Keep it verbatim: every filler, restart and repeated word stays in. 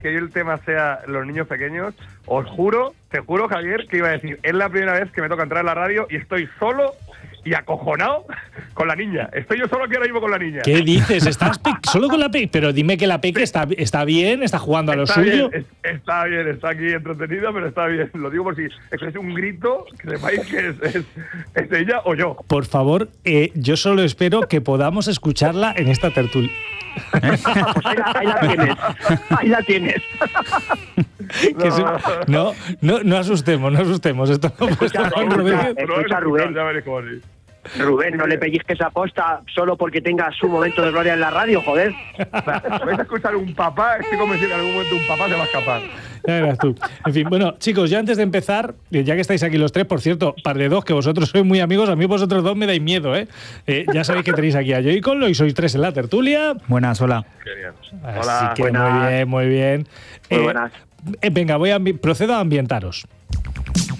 que hoy el tema sea los niños pequeños, os juro, te juro, Javier, que iba a decir, es la primera vez que me toca entrar en la radio y estoy solo y acojonado con la niña. Estoy yo solo aquí ahora mismo con la niña. ¿Qué dices? ¿Estás pe- solo con la Peque? Pero dime que la Peque está, está bien, está jugando a lo Está suyo. bien, es- está bien, está aquí entretenida, pero está bien. Lo digo por si es un grito, que sepáis que es, es, es ella o yo. Por favor, eh, yo solo espero que podamos escucharla en esta tertulia. Pues ahí, la, ahí la tienes. Ahí la tienes. Que No, se- no, no, no asustemos, no asustemos. Esto lo ha puesto Escucha, Juan escucha, Rodríguez. eh. No lo he Escucha, escuchado, Rubén. ya veréis cómo sí. Rubén, no le pellizques a posta solo porque tenga su momento de gloria en la radio, joder. Si vais a escuchar un papá, estoy convencido que en algún momento un papá se va a escapar. Ya verás tú. En fin, bueno, chicos, ya antes de empezar, eh, ya que estáis aquí los tres, por cierto, par de dos, que vosotros sois muy amigos, a mí vosotros dos me dais miedo, ¿eh? eh ya sabéis que tenéis aquí a Joycolo y sois tres en la tertulia. Buenas, hola. Genial. Así Hola. que buenas. muy bien, muy bien. Muy Eh, buenas. eh, venga, voy a ambi- procedo a ambientaros.